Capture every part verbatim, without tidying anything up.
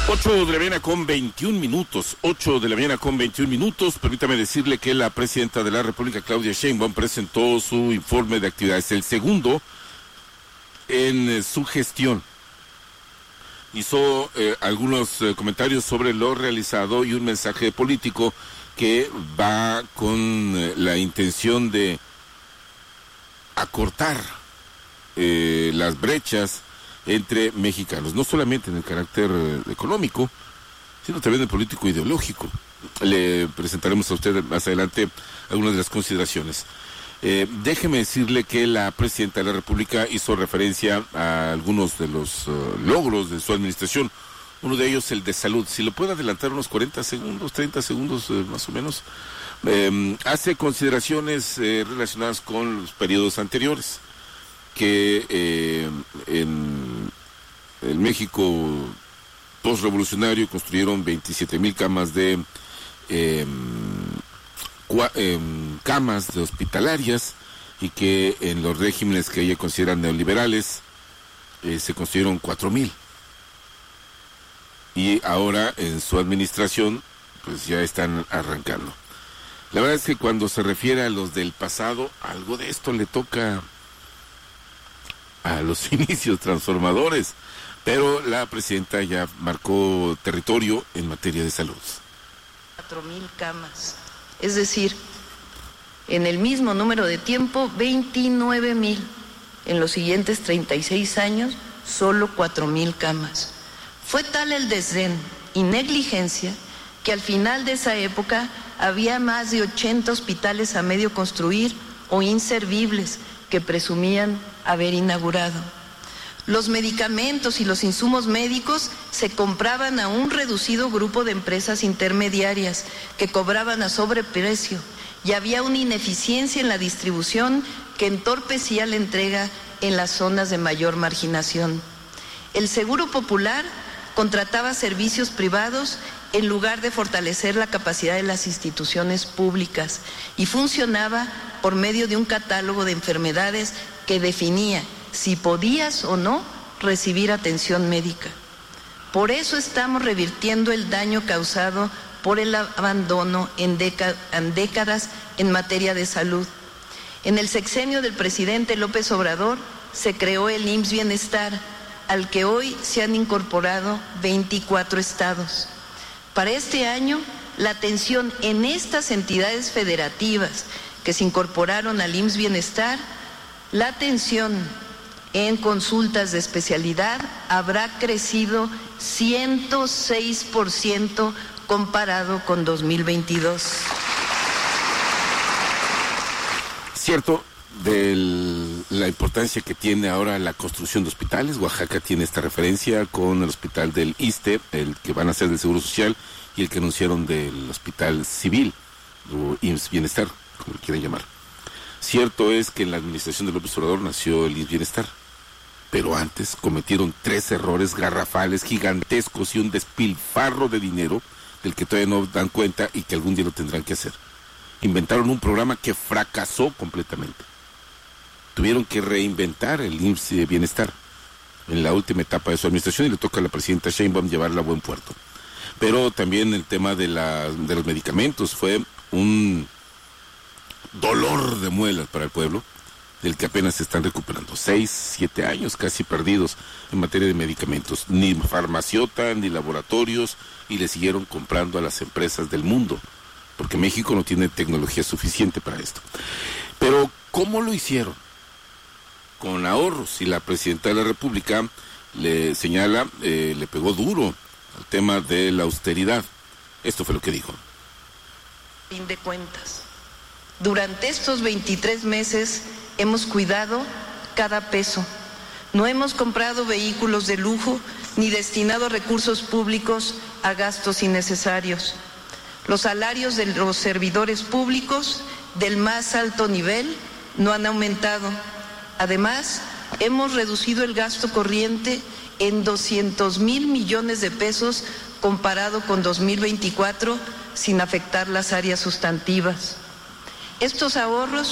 ocho de la mañana con veintiún minutos, ocho de la mañana con veintiún minutos. Permítame decirle que la presidenta de la República, Claudia Sheinbaum, presentó su informe de actividades, el segundo en eh, su gestión. Hizo eh, algunos eh, comentarios sobre lo realizado y un mensaje político que va con eh, la intención de acortar eh, las brechas entre mexicanos, no solamente en el carácter eh, económico, sino también en el político ideológico. Le presentaremos a usted más adelante algunas de las consideraciones. Eh, déjeme decirle que la presidenta de la República hizo referencia a algunos de los uh, logros de su administración, uno de ellos el de salud. Si lo puede adelantar unos cuarenta segundos, treinta segundos eh, más o menos, eh, hace consideraciones eh, relacionadas con los periodos anteriores, que eh, en el México postrevolucionario construyeron veintisiete mil camas de eh, cua, eh, camas de hospitalarias, y que en los regímenes que ella considera neoliberales eh, se construyeron cuatro mil, y ahora en su administración pues ya están arrancando. La verdad es que cuando se refiere a los del pasado, algo de esto le toca a los inicios transformadores, pero la presidenta ya marcó territorio en materia de salud. Cuatro mil camas, es decir, en el mismo número de tiempo, veintinueve mil. En los siguientes treinta y seis años, solo cuatro mil camas. Fue tal el desdén y negligencia que al final de esa época había más de ochenta hospitales a medio construir o inservibles que presumían haber inaugurado. Los medicamentos y los insumos médicos se compraban a un reducido grupo de empresas intermediarias que cobraban a sobreprecio, y había una ineficiencia en la distribución que entorpecía la entrega en las zonas de mayor marginación. El Seguro Popular contrataba servicios privados en lugar de fortalecer la capacidad de las instituciones públicas, y funcionaba por medio de un catálogo de enfermedades que definía si podías o no recibir atención médica. Por eso estamos revirtiendo el daño causado por el abandono en, en décadas en materia de salud. En el sexenio del presidente López Obrador se creó el I M S S Bienestar, al que hoy se han incorporado veinticuatro estados. Para este año, la atención en estas entidades federativas que se incorporaron al I M S S Bienestar, la atención en consultas de especialidad habrá crecido ciento seis por ciento comparado con dos mil veintidós. Cierto, de la importancia que tiene ahora la construcción de hospitales. Oaxaca tiene esta referencia con el hospital del ISSSTE, el que van a ser del Seguro Social, y el que anunciaron del Hospital Civil, o I M S S Bienestar, como lo quieran llamar. Cierto es que en la administración de López Obrador nació el I M S S Bienestar, pero antes cometieron tres errores garrafales, gigantescos, y un despilfarro de dinero del que todavía no dan cuenta y que algún día lo tendrán que hacer. Inventaron un programa que fracasó completamente. Tuvieron que reinventar el I M S S Bienestar en la última etapa de su administración, y le toca a la presidenta Sheinbaum llevarla a buen puerto. Pero también el tema de, la, de los medicamentos fue un dolor de muelas para el pueblo, del que apenas se están recuperando. Seis, siete años casi perdidos en materia de medicamentos. Ni farmaciota, ni laboratorios, y le siguieron comprando a las empresas del mundo, porque México no tiene tecnología suficiente para esto. Pero, ¿cómo lo hicieron? Con ahorros, y la presidenta de la República le señala, eh, le pegó duro al tema de la austeridad. Esto fue lo que dijo. Fin de cuentas, durante estos veintitrés meses hemos cuidado cada peso. No hemos comprado vehículos de lujo ni destinado recursos públicos a gastos innecesarios. Los salarios de los servidores públicos del más alto nivel no han aumentado. Además, hemos reducido el gasto corriente en doscientos mil millones de pesos comparado con dos mil veinticuatro, sin afectar las áreas sustantivas. Estos ahorros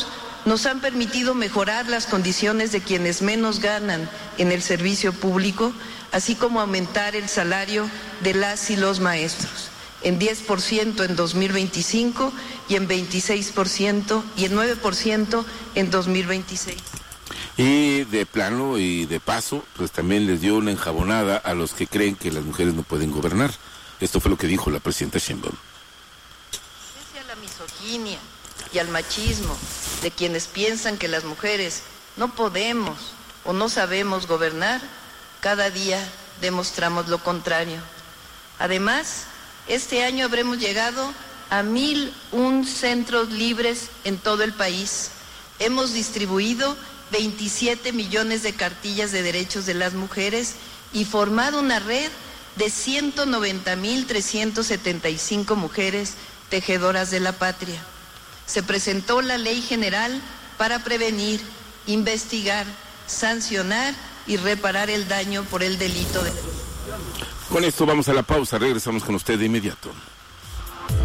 nos han permitido mejorar las condiciones de quienes menos ganan en el servicio público, así como aumentar el salario de las y los maestros en diez por ciento en dos mil veinticinco y en veintiséis por ciento y en nueve por ciento en dos mil veintiséis. Y de plano y de paso, pues también les dio una enjabonada a los que creen que las mujeres no pueden gobernar. Esto fue lo que dijo la presidenta Sheinbaum. Pese a la misoginia y al machismo de quienes piensan que las mujeres no podemos o no sabemos gobernar, cada día demostramos lo contrario. Además, este año habremos llegado a mil un centros libres en todo el país. Hemos distribuido veintisiete millones de cartillas de derechos de las mujeres y formado una red de ciento noventa mil trescientos setenta y cinco mujeres tejedoras de la patria. Se presentó la Ley General para prevenir, investigar, sancionar y reparar el daño por el delito de... Con esto vamos a la pausa, regresamos con usted de inmediato.